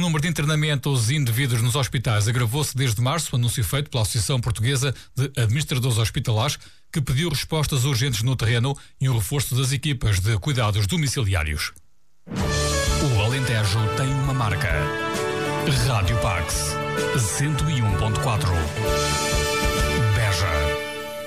número de internamentos indevidos nos hospitais agravou-se desde março, anúncio feito pela Associação Portuguesa de Administradores Hospitalares, que pediu respostas urgentes no terreno e um reforço das equipas de cuidados domiciliários. O Alentejo tem uma marca. Rádio Pax 101.4.